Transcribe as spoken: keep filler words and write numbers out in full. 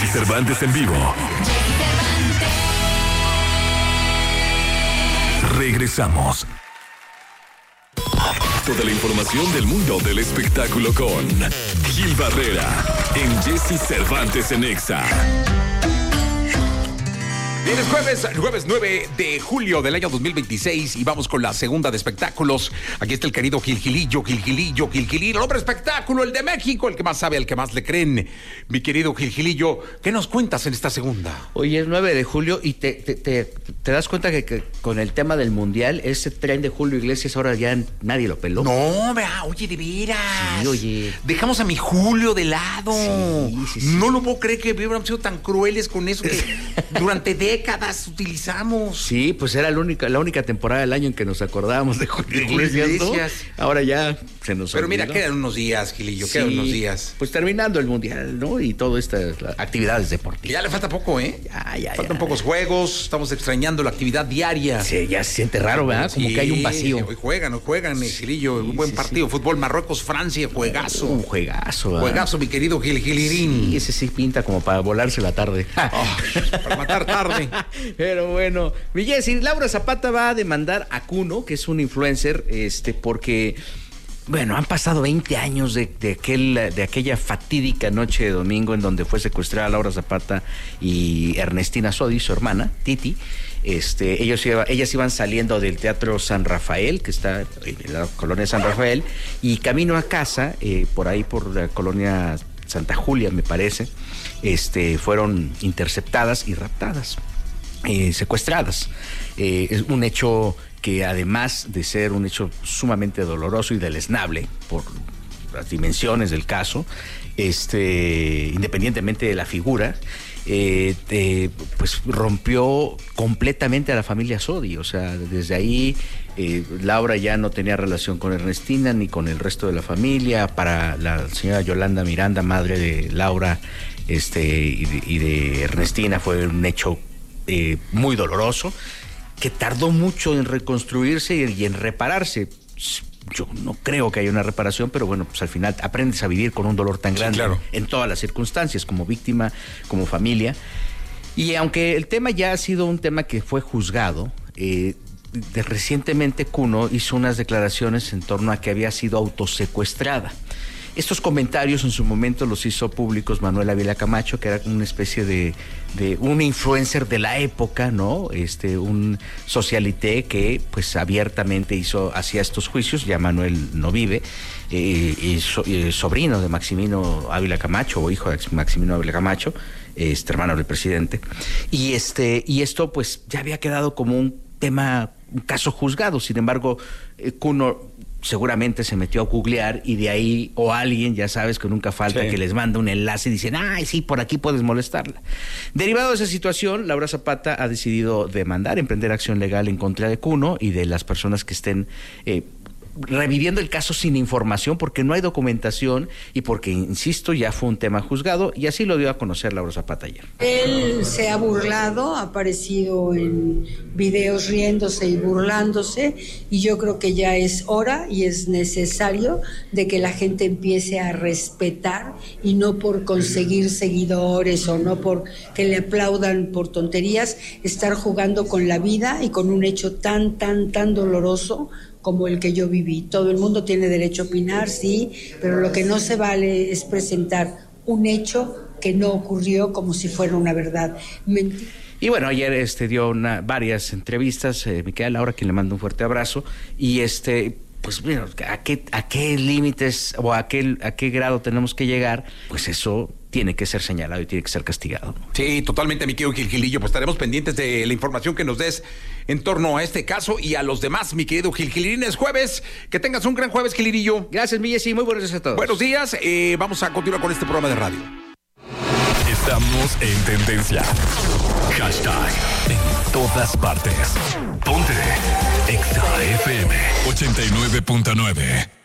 Jesse Cervantes en vivo. Regresamos. Toda la información del mundo del espectáculo con Gil Barrera en Jesse Cervantes en Exa. Bien, es jueves, jueves nueve de julio del año dos mil veintiséis y vamos con la segunda de espectáculos. Aquí está el querido Gil Gilillo, Gil Gilillo, Gil Gilillo, el hombre espectáculo, el de México, el que más sabe, al que más le creen. Mi querido Gil Gilillo, ¿qué nos cuentas en esta segunda? Hoy es nueve de julio y te, te, te, te das cuenta que, que con el tema del mundial, ese tren de Julio Iglesias ahora ya nadie lo peló. No, vea, oye, de veras. Sí, oye. Dejamos a mi Julio de lado. Sí, sí, sí. No lo puedo creer que hubiéramos sido tan crueles con eso que durante décadas utilizamos. Sí, pues era la única, la única temporada del año en que nos acordábamos de Julio Iglesias, ¿no? Iglesias. Ahora ya se nos Pero olvidó. Mira, quedan unos días, Gilillo, Sí, quedan unos días. Pues terminando el mundial, ¿no? Y todas estas actividades deportivas. Ya le falta poco, ¿eh? Ya, ya, Faltan ya. pocos juegos, estamos extrañando la actividad diaria. Sí, ya se siente raro, ¿verdad? Como Sí, que hay un vacío. Hoy juegan, hoy juegan, Sí, Gilillo, un buen sí, partido. sí. Fútbol, Marruecos, Francia, juegazo. Un juegazo, ¿verdad? Juegazo, mi querido Gil Gilirín. Sí, ese sí pinta como para volarse la tarde. Oh, para matar tarde. Pero bueno, mi Jessy, Laura Zapata va a demandar a Kuno, que es un influencer, este, porque, bueno, han pasado veinte años de, de, aquel, de aquella fatídica noche de domingo en donde fue secuestrada Laura Zapata y Ernestina Sodi, su hermana, Titi. Este, ellos iba, ellas iban saliendo del Teatro San Rafael, que está en la colonia San Rafael, y camino a casa, eh, por ahí por la colonia Santa Julia, me parece, este, fueron interceptadas y raptadas. Eh, secuestradas. Eh, es un hecho que, además de ser un hecho sumamente doloroso y deleznable por las dimensiones del caso, este, independientemente de la figura, eh, eh, pues rompió completamente a la familia Sodi. O sea, desde ahí eh, Laura ya no tenía relación con Ernestina ni con el resto de la familia. Para la señora Yolanda Miranda, madre de Laura este, y, de, y de Ernestina, fue un hecho Eh, muy doloroso, que tardó mucho en reconstruirse y, y en repararse. Yo no creo que haya una reparación, pero bueno, pues al final aprendes a vivir con un dolor tan grande, sí, claro, en todas las circunstancias, como víctima, como familia. Y aunque el tema ya ha sido un tema que fue juzgado, eh, de, recientemente Kuno hizo unas declaraciones en torno a que había sido autosecuestrada. Estos comentarios en su momento los hizo públicos Manuel Ávila Camacho, que era una especie de, de un influencer de la época, ¿no? Este, un socialité que pues abiertamente hizo, hacía estos juicios. Ya Manuel no vive, eh, y, so, y sobrino de Maximino Ávila Camacho, o hijo de Maximino Ávila Camacho, este hermano del presidente. Y este, y esto pues ya había quedado como un tema, un caso juzgado. Sin embargo, eh, Kuno seguramente se metió a googlear y de ahí, o alguien, ya sabes que nunca falta, sí, que les manda un enlace y dicen, ay, sí, por aquí puedes molestarla. Derivado de esa situación, Laura Zapata ha decidido demandar, emprender acción legal en contra de Kuno y de las personas que estén eh, reviviendo el caso sin información, porque no hay documentación y porque, insisto, ya fue un tema juzgado, y así lo dio a conocer Laura Zapata ayer. Él se ha burlado, ha aparecido en videos riéndose y burlándose, y yo creo que ya es hora y es necesario de que la gente empiece a respetar, y no por conseguir seguidores o no por que le aplaudan por tonterías, estar jugando con la vida y con un hecho tan, tan, tan doloroso como el que yo viví. Todo el mundo tiene derecho a opinar, sí, pero lo que no se vale es presentar un hecho que no ocurrió como si fuera una verdad. Mentira. Y bueno, ayer este dio una, varias entrevistas, eh, Micaela Laura, quien le mando un fuerte abrazo, y este, pues bueno, ¿a qué, a qué límites o a qué, a qué grado tenemos que llegar? Pues eso tiene que ser señalado y tiene que ser castigado. Sí, totalmente, mi querido Gil Gilillo. Pues estaremos pendientes de la información que nos des en torno a este caso y a los demás, mi querido Gil Gilirín. Es jueves. Que tengas un gran jueves, Gilirillo. Gracias, mi Jessy. Muy buenos días a todos. Buenos días. Eh, vamos a continuar con este programa de radio. Estamos en tendencia. Hashtag en todas partes. Ponte Exa F M ochenta y nueve punto nueve.